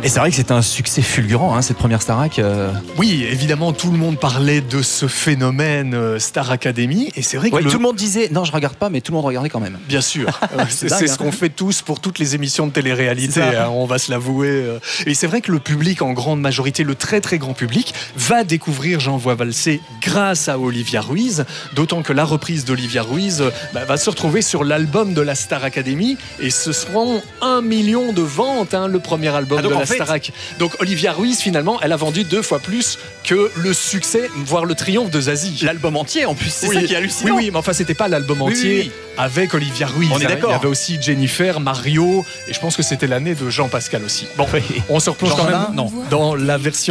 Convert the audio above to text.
Et c'est vrai que c'était un succès fulgurant, cette première Starac. Oui, évidemment, tout le monde parlait de ce phénomène Star Academy. Et c'est vrai que tout le monde disait, non, je regarde pas, mais tout le monde regardait quand même. Bien sûr, c'est ce qu'on fait tous pour toutes les émissions de télé-réalité, on va se l'avouer. Et c'est vrai que le public, en grande majorité, le très très grand public, va découvrir J'envoie valser grâce à Olivia Ruiz, d'autant que la reprise d'Olivia Ruiz va se retrouver sur l'album de la Star Academy, et ce seront 1 million de ventes, le premier album de la Starac. Donc Olivia Ruiz, finalement, elle a vendu 2 fois plus que le succès, voire le triomphe de Zazie. L'album entier, en plus, c'est ça qui est hallucinant. Oui, mais enfin, c'était pas l'album entier avec Olivia Ruiz. On est d'accord. Il y avait aussi Jennifer, Mario, et je pense que c'était l'année de Jean-Pascal aussi. Bon, on se replonge quand même dans la version